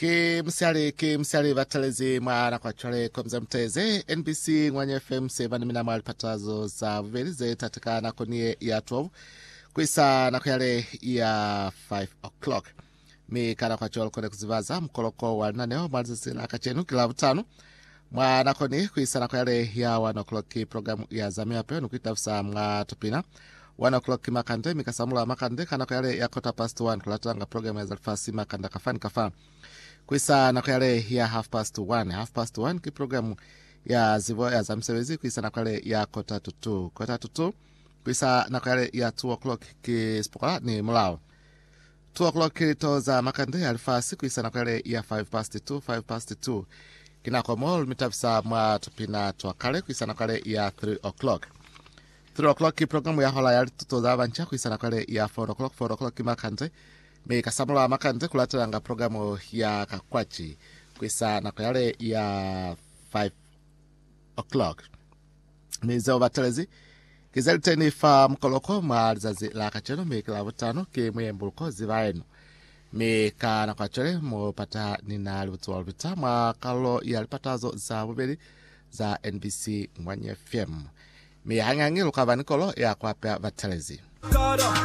Kimsiali batalezi mwana kwa chale komza mteze NBC Mwanya FM 7 mina mwali patazo za vuveli zetatika na konie ya 12 kuisa na kuyale ya 5 o'clock mikana kwa chole kone kuzivaza mkoloko wa naneo mwalizisila kachenu kila vutano mwana koni kuisa na kuyale ya 1 o'clock programu ya zamia peo nukuitafisa mga tupina 1 o'clock makande mikasamula makande kana kuyale ya 1:15 kulatanga programu ya zalfasi makanda kafani kuisa na kuyale ya 1:30 kiprogramu ya zivo ya zamsewezi kuisa na kuyale ya 1:45 kuisa na kuyale ya 2 o'clock kispokola ni mulao 2 o'clock kilitoza makande alfasi kuisa na kuyale ya 5:02 kinako mall mitafisa mwa tupina tuwakale kuisa na kuyale ya 3 o'clock 3 o'clock kiprogramu ya hola ya tutoza vancha kuisa na kuyale ya 4 o'clock kimakande mikasamula makande kulatalanga programu ya kakwachi kuisa na kuyale ya 5 o'clock mizeo batalezi kizaliteni fa mkoloko maalizazi la kacheno mikila vutano kimwe mbuluko zivaenu mika na kwa chole mupata nina libutu walvita mwakalo ya lipatazo za bubeli za NBC Mwanya FM mihangangi lukavanikolo ya kwa pia batalezi